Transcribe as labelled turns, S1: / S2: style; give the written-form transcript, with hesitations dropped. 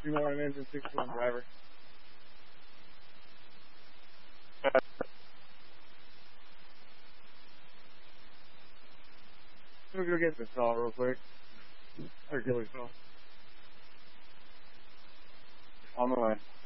S1: You want an engine 61 driver? Let me go get this saw real quick. Or Gilly saw.
S2: On the way.